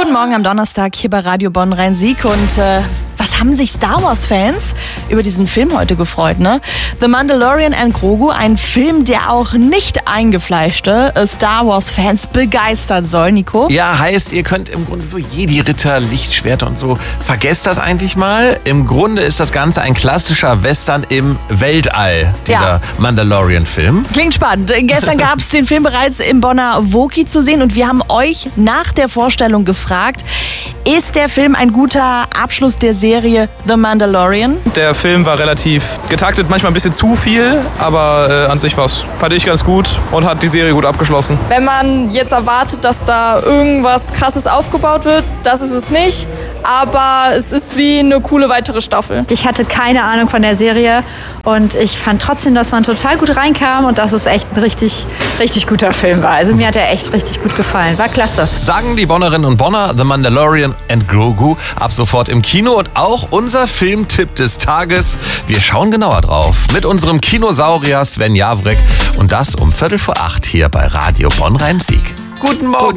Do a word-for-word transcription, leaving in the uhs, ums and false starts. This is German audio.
Guten Morgen am Donnerstag hier bei Radio Bonn Rhein-Sieg und äh, was haben sich Star Wars-Fans über diesen Film heute gefreut, ne? The Mandalorian and Grogu, ein Film, der auch nicht eingefleischte Star Wars-Fans begeistern soll, Nico. Ja, heißt, ihr könnt im Grunde so Jedi-Ritter, Lichtschwerter und so, vergesst das eigentlich mal. Im Grunde ist das Ganze ein klassischer Western im Weltall, dieser ja. Mandalorian-Film. Klingt spannend. Gestern gab es den Film bereits im Bonner Woki zu sehen und wir haben euch nach der Vorstellung gefragt, ist der Film ein guter Abschluss der Serie The Mandalorian? Der Film war relativ getaktet, manchmal ein bisschen zu viel, aber äh, an sich war's, fand ich ganz gut und hat die Serie gut abgeschlossen. Wenn man jetzt erwartet, dass da irgendwas Krasses aufgebaut wird, das ist es nicht, aber es ist wie eine coole weitere Staffel. Ich hatte keine Ahnung von der Serie und ich fand trotzdem, dass man total gut reinkam und dass es echt ein richtig, richtig guter Film war. Also mir hat er echt richtig gut gefallen, war klasse. Sagen die Bonnerinnen und Bonner, The Mandalorian and Grogu ab sofort im Kino und auch unser Filmtipp des Tages. Wir schauen genauer drauf mit unserem Kinosaurier Sven Jawrek und das um Viertel vor acht hier bei Radio Bonn Rhein-Sieg. Guten Morgen.